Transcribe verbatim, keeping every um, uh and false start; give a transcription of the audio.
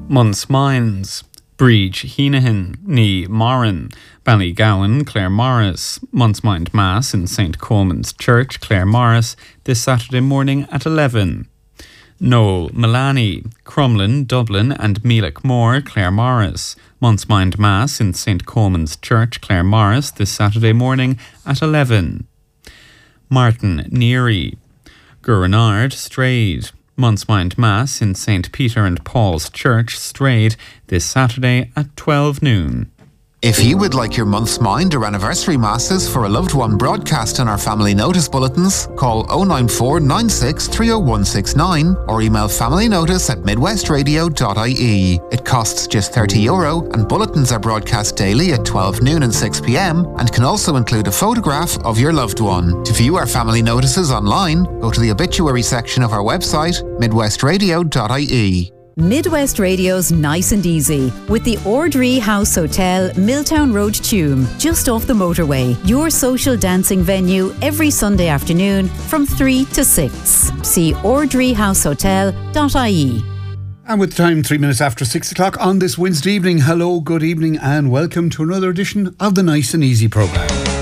Months Mines, Breach Heenahan, Ní Moran, Ballygowan, Clare Morris, Months Mind Mass in Saint Coleman's Church, Clare Morris, this Saturday morning at eleven. Noel Milani, Crumlin, Dublin and Mealick Moore, Clare Morris, Months Mind Mass in Saint Coleman's Church, Clare Morris, this Saturday morning at eleven. Martin Neary, Gurnard, Strayed, Months Mind Mass in Saint Peter and Paul's Church, Strayed, this Saturday at twelve noon. If you would like your month's mind or anniversary masses for a loved one broadcast in our family notice bulletins, call oh nine four nine six three oh one six nine or email familynotice at midwestradio dot I E. It costs just thirty euro and bulletins are broadcast daily at twelve noon and six p m and can also include a photograph of your loved one. To view our family notices online, go to the obituary section of our website, midwestradio dot I E. Midwest Radio's Nice and Easy with the Ordree House Hotel, Milltown Road, Tuam, just off the motorway. Your social dancing venue every Sunday afternoon from three to six. See ordree house hotel dot I E. And with time three minutes after six o'clock on this Wednesday evening, hello, good evening and welcome to another edition of the Nice and Easy programme.